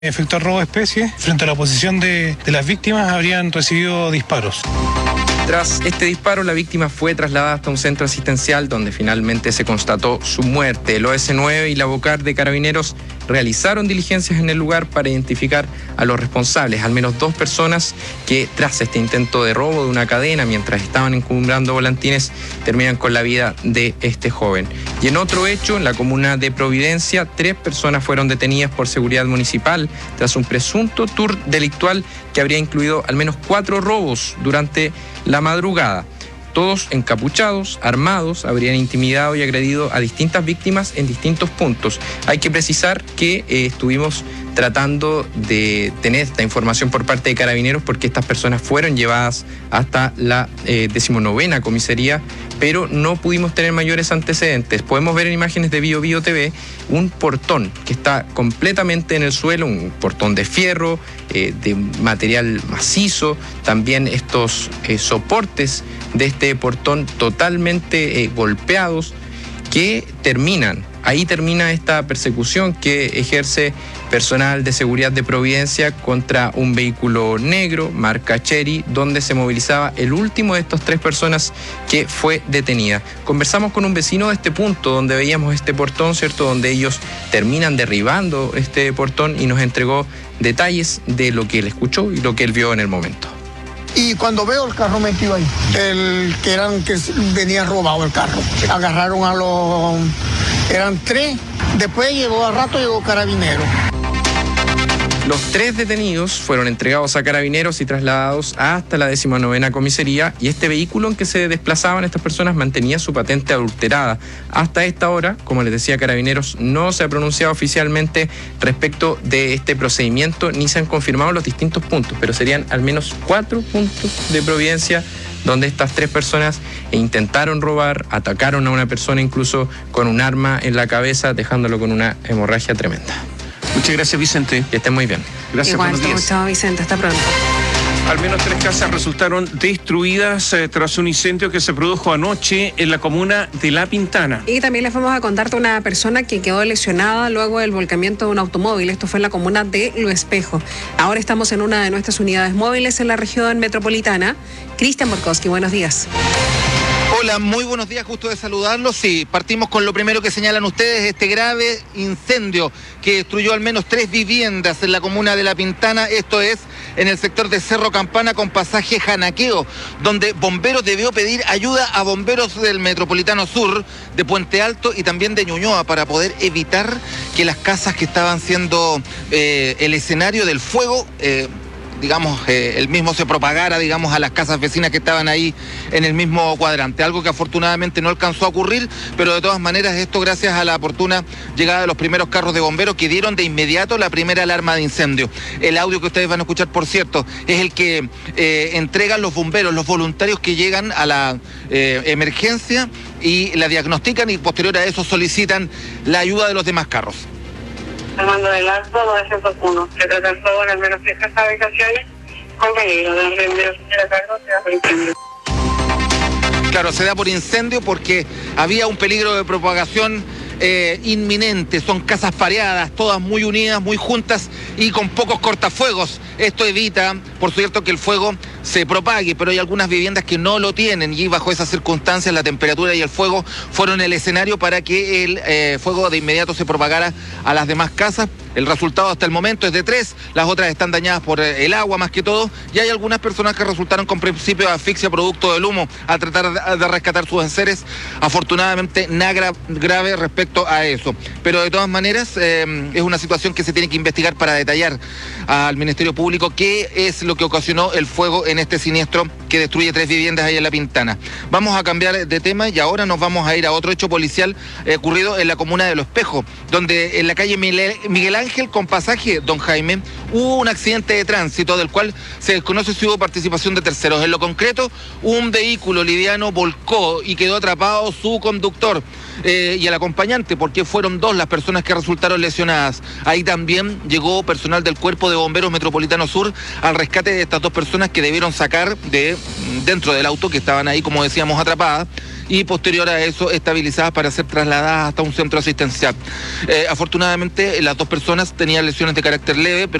Efectuar robo de especie. Frente a la posición de las víctimas habrían recibido disparos. Tras este disparo, la víctima fue trasladada hasta un centro asistencial donde finalmente se constató su muerte. El OS9 y la Vocar de Carabineros realizaron diligencias en el lugar para identificar a los responsables, al menos 2 personas que tras este intento de robo de una cadena mientras estaban encumbrando volantines terminan con la vida de este joven. Y en otro hecho, en la comuna de Providencia, 3 personas fueron detenidas por seguridad municipal tras un presunto tour delictual que habría incluido al menos 4 robos durante la madrugada. Todos encapuchados, armados, habrían intimidado y agredido a distintas víctimas en distintos puntos. Hay que precisar que estuvimos tratando de tener esta información por parte de Carabineros porque estas personas fueron llevadas hasta la 19ª comisaría, pero no pudimos tener mayores antecedentes. Podemos ver en imágenes de Bio Bio TV un portón que está completamente en el suelo, un portón de fierro, de material macizo, también estos soportes de este portón totalmente golpeados que terminan. Ahí termina esta persecución que ejerce personal de seguridad de Providencia contra un vehículo negro, marca Chery, donde se movilizaba el último de estas 3 personas que fue detenida. Conversamos con un vecino de este punto donde veíamos este portón, ¿cierto? Donde ellos terminan derribando este portón y nos entregó detalles de lo que él escuchó y lo que él vio en el momento. Y cuando veo el carro metido ahí, que venía robado el carro, agarraron eran 3, después al rato llegó Carabineros. Los 3 detenidos fueron entregados a Carabineros y trasladados hasta la 19ª comisaría y este vehículo en que se desplazaban estas personas mantenía su patente adulterada. Hasta esta hora, como les decía, Carabineros no se ha pronunciado oficialmente respecto de este procedimiento ni se han confirmado los distintos puntos, pero serían al menos 4 puntos de Providencia donde estas 3 personas intentaron robar, atacaron a una persona incluso con un arma en la cabeza, dejándolo con una hemorragia tremenda. Muchas gracias, Vicente. Que estén muy bien. Gracias. Igual, chao, Vicente. Hasta pronto. Al menos 3 casas resultaron destruidas tras un incendio que se produjo anoche en la comuna de La Pintana. Y también les vamos a contarte una persona que quedó lesionada luego del volcamiento de un automóvil. Esto fue en la comuna de Lo Espejo. Ahora estamos en una de nuestras unidades móviles en la región metropolitana. Cristian Borkowski, buenos días. Hola, muy buenos días, gusto de saludarlos. Sí, partimos con lo primero que señalan ustedes, este grave incendio que destruyó al menos 3 viviendas en la comuna de La Pintana, esto es en el sector de Cerro Campana con pasaje Janaqueo, donde bomberos debió pedir ayuda a bomberos del Metropolitano Sur, de Puente Alto y también de Ñuñoa para poder evitar que las casas que estaban siendo el escenario del fuego el mismo se propagara, a las casas vecinas que estaban ahí en el mismo cuadrante. Algo que afortunadamente no alcanzó a ocurrir, pero de todas maneras esto gracias a la oportuna llegada de los primeros carros de bomberos que dieron de inmediato la primera alarma de incendio. El audio que ustedes van a escuchar, por cierto, es el que entregan los bomberos, los voluntarios que llegan a la emergencia y la diagnostican y posterior a eso solicitan la ayuda de los demás carros. Al mando del alto 901. Se trata el fuego en al menos 3 habitaciones con peligro de rendir a cargo se da por incendio. Claro, se da por incendio porque había un peligro de propagación inminente. Son casas pareadas, todas muy unidas, muy juntas y con pocos cortafuegos. Esto evita, por cierto, que el fuego se propague, pero hay algunas viviendas que no lo tienen y bajo esas circunstancias la temperatura y el fuego fueron el escenario para que el fuego de inmediato se propagara a las demás casas. El resultado hasta el momento es de 3, las otras están dañadas por el agua más que todo y hay algunas personas que resultaron con principio de asfixia producto del humo al tratar de rescatar sus enseres. Afortunadamente nada grave respecto a eso, pero de todas maneras es una situación que se tiene que investigar para detallar al Ministerio Público qué es lo que ocasionó el fuego en este siniestro que destruye 3 viviendas ahí en La Pintana. Vamos a cambiar de tema y ahora nos vamos a ir a otro hecho policial ocurrido en la comuna de Lo Espejo, donde en la calle Miguel Ángel con pasaje Don Jaime hubo un accidente de tránsito del cual se desconoce si hubo participación de terceros. En lo concreto, un vehículo liviano volcó y quedó atrapado su conductor. y al acompañante, porque fueron 2 las personas que resultaron lesionadas. Ahí también llegó personal del Cuerpo de Bomberos Metropolitano Sur al rescate de estas 2 personas que debieron sacar dentro del auto, que estaban ahí, como decíamos, atrapadas, y posterior a eso estabilizadas para ser trasladadas hasta un centro asistencial. Afortunadamente las 2 personas tenían lesiones de carácter leve, pero